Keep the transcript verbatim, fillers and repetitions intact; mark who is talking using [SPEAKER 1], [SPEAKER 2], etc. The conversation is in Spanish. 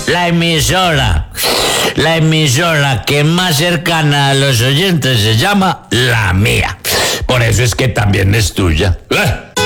[SPEAKER 1] La emisora, la emisora que más cercana a los oyentes se llama La Mía. Por eso es que también es tuya.